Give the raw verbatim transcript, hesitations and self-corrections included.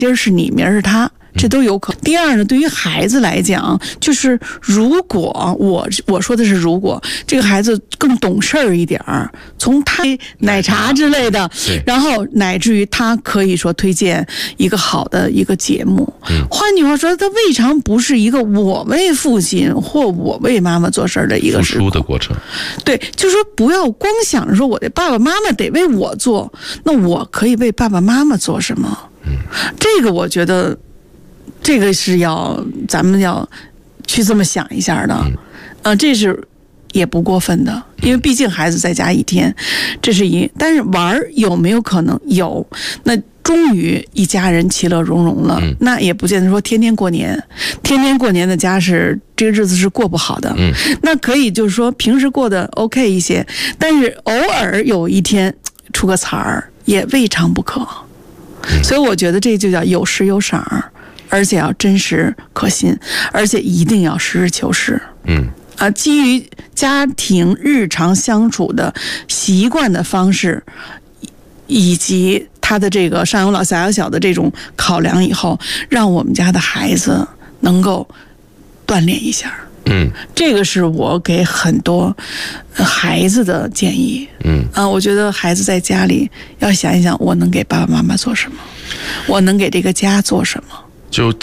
今儿是你，明儿是他。这都有可能。第二呢，对于孩子来讲，就是如果我我说的是如果这个孩子更懂事儿一点儿，从他奶茶之类的，然后乃至于他可以说推荐一个好的一个节目。嗯、换句话说，他未尝不是一个我为父亲或我为妈妈做事儿的一个付出的过程。 对，就是说不要光想着说我的爸爸妈妈得为我做，那我可以为爸爸妈妈做什么？嗯，这个我觉得。这个是要咱们要去这么想一下的，嗯、呃，这是也不过分的，因为毕竟孩子在家一天，这是一。但是玩有没有可能有？那终于一家人其乐融融了，嗯、那也不见得说天天过年，天天过年的家是这个日子是过不好的。嗯，那可以就是说平时过得 OK 一些，但是偶尔有一天出个彩儿也未尝不可。嗯、所以我觉得这就叫有时有赏。而且要真实可信，而且一定要实事求是。嗯，啊，基于家庭日常相处的习惯的方式，以及他的这个上有老下有小的这种考量以后，让我们家的孩子能够锻炼一下。嗯，这个是我给很多孩子的建议。嗯，啊，我觉得孩子在家里要想一想，我能给爸爸妈妈做什么，我能给这个家做什么。 就